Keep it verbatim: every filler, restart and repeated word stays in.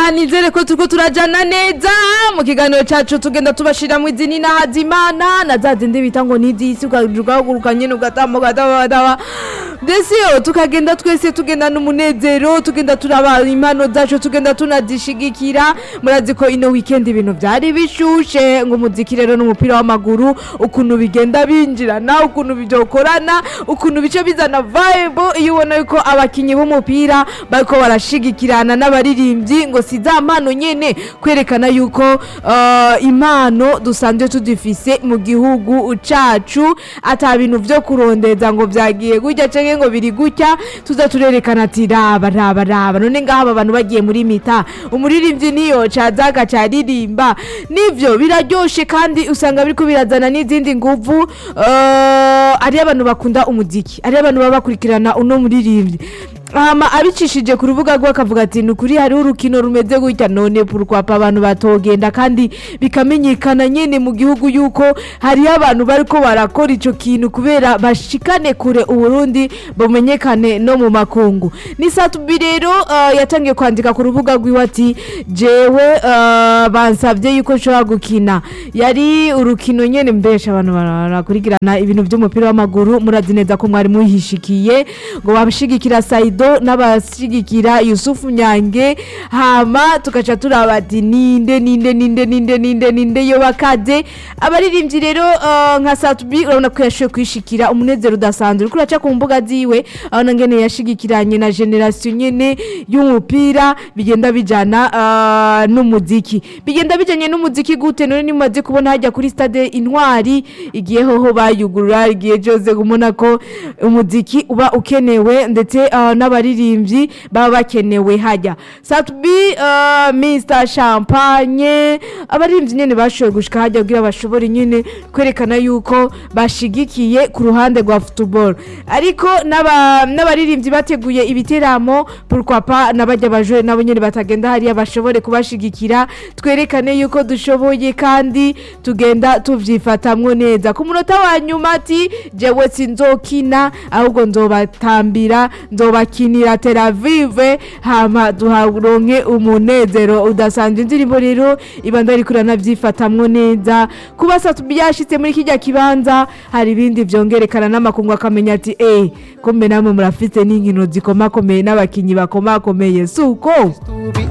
Ah, nizere ko turiko turajana neza mu kiganiro cacu tugenda tubashiramo izini na Hazimana na za zindi bita ngo nizisi ukajuka guruka nyene ugatamba ugataba ndetse yo tukagenda twese tugenda n'umunezero tugenda turaba impano zacu tugenda tunazishigikira murazi ko ino weekend ibintu byari bishushe ngo muziki rero n'umupira w'amaguru ukuntu bigenda binjirana ukuntu bijokorana ukuntu bice bizana vibe iyo ubona yuko abakinyi b'umupira bariko barashigikirana n'abaririmbyi ngo siza mpano nyene kwerekana yuko uh, impano dusanzwe tudifise mu gihugu cacu ata bintu vyo kurondeza ngo vyagiye gutya canke ngo biri gutya tuza turerekana ati raba raba raba none ngaha abantu bagiye muri mita umuririmbyi niyo cazaga caririmba nivyo biraryoshe kandi usanga biriko birazana n'izindi nguvu uh, ari abantu bakunda umuziki ari abantu baba bakurikirana uno muririmbyi Hama abicishije ku rubuga rwo akavuga ati nukuri hari urukino rumeze gutya none purkwapa abantu batogenda kandi bikamenyekana nyene mu gihugu yuko hari abantu bariko barakora ico kintu kubera bashikane kure uburundi bumenyekane no mu makungu ni Satubi rero uh, yatangiye kwandika ku rubuga rwiwe ati jewe uh, bansavye yuko nshobora gukina yari urukino nyene mbesha abantu barakurikirana ibintu by'umupira w'amaguru murazi neza ko mwari muhishikiye ngo babishigikira Saido n'abashigikira Yusufu Nyange hama tukaca turabati ninde ninde ninde ninde ninde ninde yo bakaze abaririmbyi rero uh, nka Satubi urabona ko yashoye kwishikira umunezero udasanzwe kuri aca ku mbuga ziwe abona ngene yashigikiranye na generation nyene y'umupira bigenda bijana uh, n'umuziki bigenda bijanye n'umuziki gute none nimaze kubona hajya kuri stade Intwari igiye hoho bayugurura igiye Jose gumona ko umuziki uba ukenewe ndetse uh, abaririmbyi baba bakenewe hajya Satubi uh, Mister Champagne abaririmbyi nyene bashoye gushika hajya kugira bashobore nyene kwerekana yuko bashigikiye ku ruhande rwa football ariko naba n'abaririmbyi bateguye ibiteramo pourquoi nabajya bajoye nabo nyene batagenda hariya bashobore kubashigikira twerekane yuko dushoboye kandi tugenda tuvyifatamwo neza ku munota wa nyuma ati jewe sinzokina ahubwo nzobatambira nzobakina kinira Tel Aviv hama duharonke umunezero udasanzwe indirimbo rero ibanda ari kurana vyifatamwo neza kuba Satubi yashitse muri kijya kibanza hari ibindi vyongerekana n'amakungu akamenya ati eh kombe namwe murafite n'inkino zikoma komeye n'abakinyi bakoma komeye suko